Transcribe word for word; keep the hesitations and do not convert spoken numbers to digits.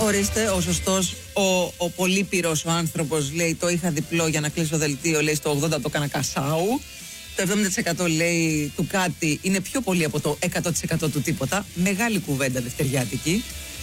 Ορίστε, ο σωστός, ο, ο πολύπειρος ο άνθρωπος λέει το είχα διπλό για να κλείσω δελτίο, λέει στο ογδόντα τοις εκατό το έκανα κασάου. Το εβδομήντα τοις εκατό λέει του κάτι είναι πιο πολύ από το εκατό τοις εκατό του τίποτα. Μεγάλη κουβέντα δευτεριάτικη.